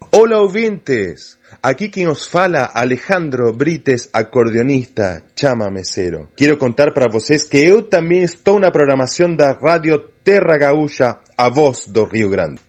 Hola ouvintes, aquí quien os fala Alejandro Brites, acordeonista, chamamecero. Quero contar para vocês que eu também estou na programação da Rádio Terra Gaúcha, a voz do Rio Grande.